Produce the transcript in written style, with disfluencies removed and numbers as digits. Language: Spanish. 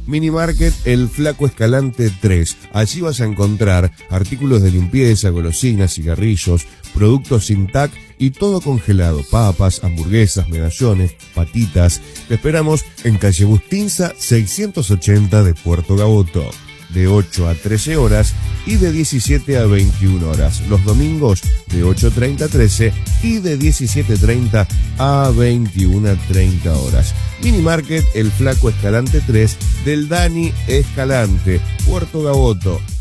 Minimarket El Flaco Escalante 3. Allí vas a encontrar artículos de limpieza, golosinas, cigarrillos, productos sin TAC y todo congelado. Papas, hamburguesas, medallones, patitas. Te esperamos en calle Bustinza 680 de Puerto Gaboto. De 8 a 13 horas y de 17 a 21 horas. Los domingos de 8:30 a 13 y de 17:30 a 21:30 horas. Minimarket El Flaco Escalante 3 del Dani Escalante, Puerto Gaboto.